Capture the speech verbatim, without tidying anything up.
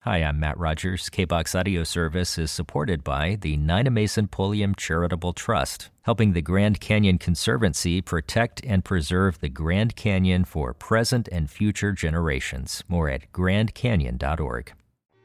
Hi, I'm Matt Rogers. K B O X Audio Service is supported by the Nina Mason Pulliam Charitable Trust, helping the Grand Canyon Conservancy protect and preserve the Grand Canyon for present and future generations. More at grand canyon dot org.